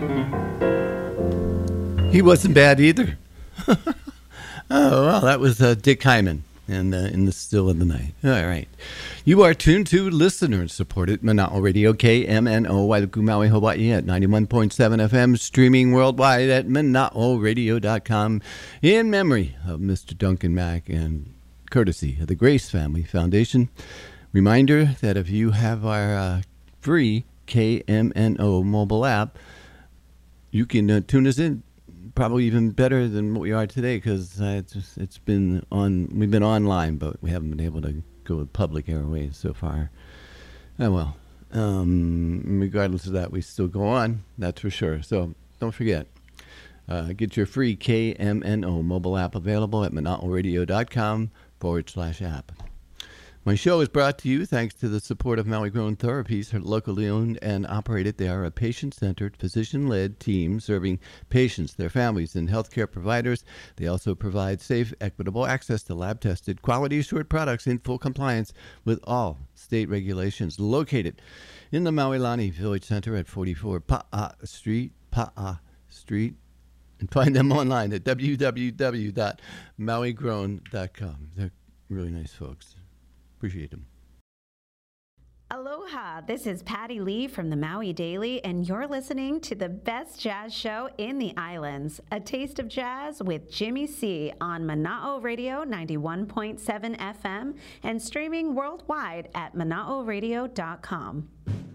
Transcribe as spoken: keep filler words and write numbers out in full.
He wasn't bad either. Oh, well, that was uh, Dick Hyman and uh, in the Still of the Night. All right. You are tuned to listener-supported Mana'o Radio, K M N O, Wailuku, Maui, Hawaii at ninety-one point seven F M, streaming worldwide at mana'o radio dot com in memory of Mister Duncan Mack and courtesy of the Grace Family Foundation. Reminder that if you have our uh, free K M N O mobile app, you can uh, tune us in probably even better than what we are today, because uh, it's just, it's been on we've been online, but we haven't been able to go with public airways so far. Oh well, um, regardless of that, we still go on, that's for sure. So don't forget, uh, get your free K M N O mobile app available at mana'o radio dot com forward slash app. My show is brought to you thanks to the support of Maui Grown Therapies, locally owned and operated. They are a patient-centered, physician-led team serving patients, their families, and healthcare providers. They also provide safe, equitable access to lab-tested, quality-assured products in full compliance with all state regulations. Located in the Maui Lani Village Center at forty-four Pa'a Street, Pa'a Street, and find them online at w w w dot maui grown dot com. They're really nice folks. Appreciate them. Aloha, this is Patty Lee from the Maui Daily, and you're listening to the best jazz show in the islands, A Taste of Jazz with Jimmy C on Mana'o Radio ninety-one point seven F M and streaming worldwide at mana'o radio dot com.